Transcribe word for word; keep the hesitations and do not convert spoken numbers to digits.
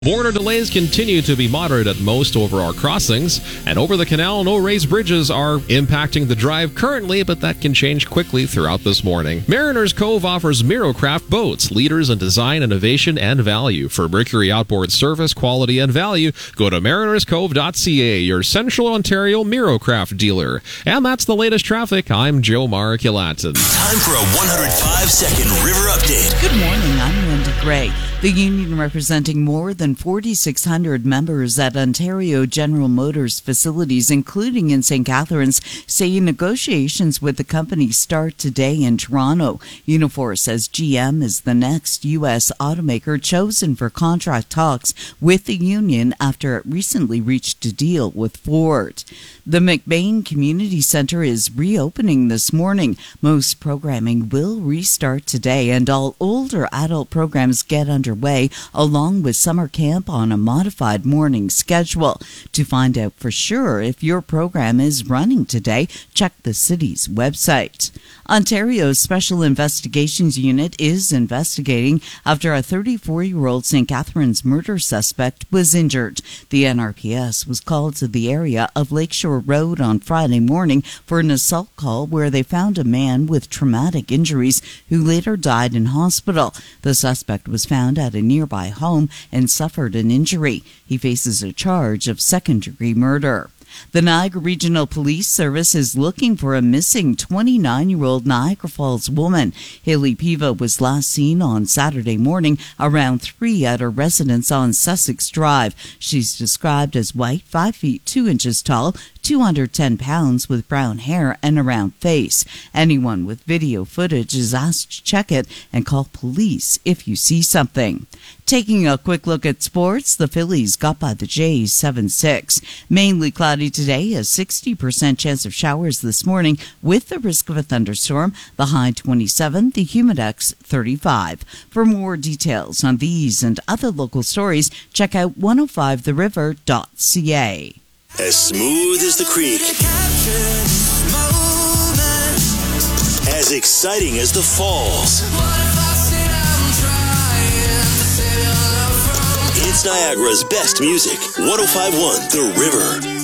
Border delays continue to be moderate at most over our crossings, and over the canal, no raised bridges are impacting the drive currently, but that can change quickly throughout this morning. Mariners Cove offers Mirocraft boats, leaders in design, innovation, and value. For Mercury outboard service, quality, and value, go to mariners cove dot c a, your Central Ontario Mirocraft dealer. And that's the latest traffic. I'm Joe Mark-Yalatin. Time for a one hundred five second River Update. Good morning, I'm Linda Gray. The union representing more than four thousand six hundred members at Ontario General Motors facilities, including in Saint Catharines, say negotiations with the company start today in Toronto. Unifor says G M is the next U S automaker chosen for contract talks with the union after it recently reached a deal with Ford. The McBain Community Center is reopening this morning. Most programming will restart today, and all older adult programs get underway, along with summer camp on a modified morning schedule. To find out for sure if your program is running today, check the city's website. Ontario's Special Investigations Unit is investigating after a thirty-four-year-old Saint Catharines murder suspect was injured. The N R P S was called to the area of Lakeshore Road on Friday morning for an assault call where they found a man with traumatic injuries who later died in hospital. The suspect was found at a nearby home and suffered an injury. He faces a charge of second-degree murder. The Niagara Regional Police Service is looking for a missing twenty-nine-year-old Niagara Falls woman. Hayley Piva was last seen on Saturday morning around three at her residence on Sussex Drive. She's described as white, five feet two inches tall, two hundred ten pounds, with brown hair and a round face. Anyone with video footage is asked to check it and call police if you see something. Taking a quick look at sports, the Phillies got by the Jays seven six. Mainly cloudy today, a sixty percent chance of showers this morning with the risk of a thunderstorm. The high twenty-seven, the humidex thirty-five. For more details on these and other local stories, check out one oh five the river dot c a. As smooth as the creek, as exciting as the falls. It's Niagara's best music. one oh five point one The River.